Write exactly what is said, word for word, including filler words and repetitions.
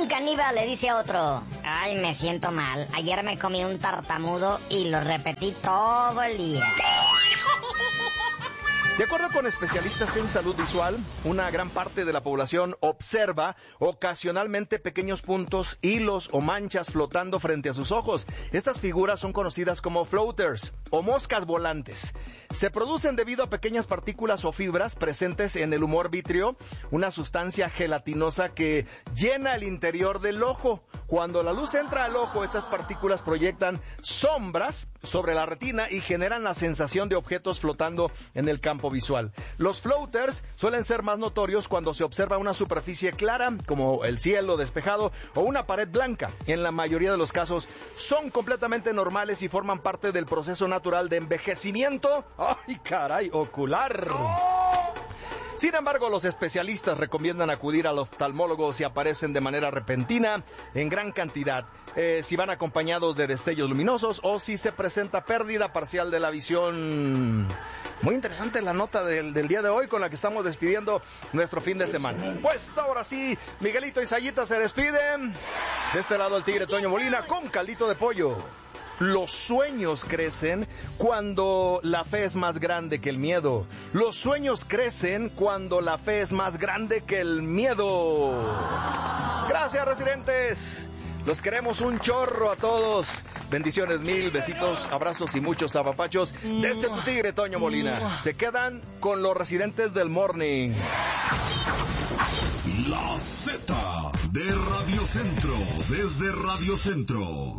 Un caníbal le dice a otro: ay, me siento mal. Ayer me comí un tartamudo y lo repetí todo el día. De acuerdo con especialistas en salud visual, una gran parte de la población observa ocasionalmente pequeños puntos, hilos o manchas flotando frente a sus ojos. Estas figuras son conocidas como floaters o moscas volantes. Se producen debido a pequeñas partículas o fibras presentes en el humor vítreo, una sustancia gelatinosa que llena el interior del ojo. Cuando la luz entra al ojo, estas partículas proyectan sombras sobre la retina y generan la sensación de objetos flotando en el campo visual. Los floaters suelen ser más notorios cuando se observa una superficie clara, como el cielo despejado o una pared blanca. En la mayoría de los casos son completamente normales y forman parte del proceso natural de envejecimiento, ¡ay, caray!, ocular. Sin embargo, los especialistas recomiendan acudir al oftalmólogo si aparecen de manera repentina, en gran cantidad, eh, si van acompañados de destellos luminosos o si se presenta pérdida parcial de la visión. Muy interesante la nota del, del día de hoy con la que estamos despidiendo nuestro fin de semana. Pues ahora sí, Miguelito y Sayita se despiden. De este lado el Tigre Toño Molina con caldito de pollo. Los sueños crecen cuando la fe es más grande que el miedo. Los sueños crecen cuando la fe es más grande que el miedo. Gracias, residentes. Los queremos un chorro a todos. Bendiciones mil, besitos, abrazos y muchos apapachos. Desde tu Tigre Toño Molina. Se quedan con los residentes del morning. La Z de Radio Centro, desde Radio Centro.